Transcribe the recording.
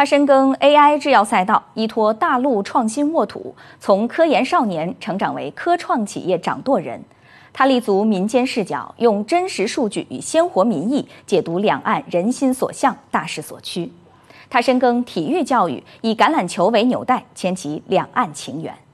他深耕 AI 制药赛道，依托大陆创新沃土，从科研少年成长为科创企业掌舵人。他立足民间视角，用真实数据与鲜活民意解读两岸人心所向、大势所趋。他深耕体育教育，以橄榄球为纽带，牵起两岸情缘。